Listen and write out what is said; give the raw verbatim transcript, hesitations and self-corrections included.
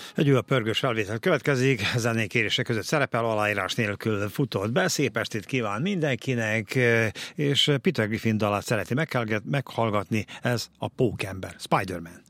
Egy a pörgős felvétel következik, zenékérések között szerepel, aláírás nélkül futott be, szép estét kíván mindenkinek, és Peter Griffin dalát szereti meghallgatni, ez a Pókember, Spider-Man.